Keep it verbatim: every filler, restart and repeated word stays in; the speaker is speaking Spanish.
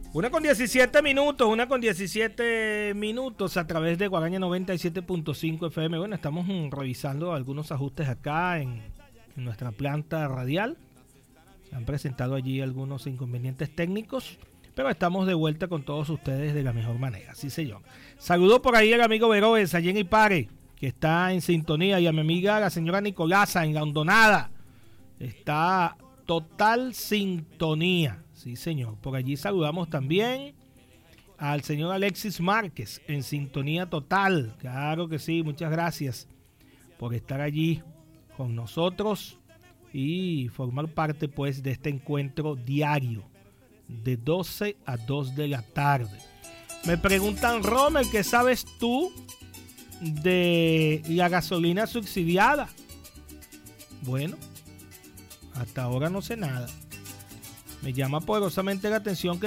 Una con diecisiete minutos, una con diecisiete minutos a través de Guaraña noventa y siete punto cinco F M. Bueno, estamos mm, revisando algunos ajustes acá en, en nuestra planta radial. Se han presentado allí algunos inconvenientes técnicos, pero estamos de vuelta con todos ustedes de la mejor manera. Sí, señor. Saludo por ahí al amigo Veroes, allí en Ipare, que está en sintonía, y a mi amiga la señora Nicolasa en Gandonada. Está total sintonía. Sí, señor. Por allí saludamos también al señor Alexis Márquez en sintonía total. Claro que sí. Muchas gracias por estar allí con nosotros y formar parte, pues, de este encuentro diario de doce a dos de la tarde. Me preguntan, Rommel, ¿qué sabes tú de la gasolina subsidiada? Bueno, hasta ahora no sé nada. Me llama poderosamente la atención que